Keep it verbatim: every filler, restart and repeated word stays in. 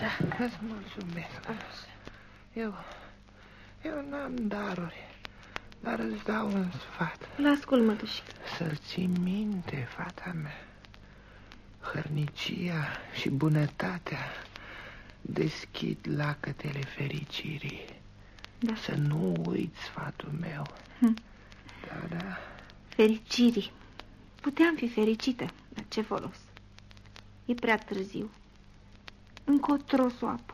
Da, îți mulțumesc. Eu, eu n-am daruri, dar îți dau un sfat. L-ascult, mătușică. Să-l ții minte, fata mea. Hărnicia și bunătatea deschid lacătele fericirii. Da. Să nu uiți sfatul meu. Hm. Da, da. Fericirii. Puteam fi fericită, dar ce folos? E prea târziu. Încotro s-o apă.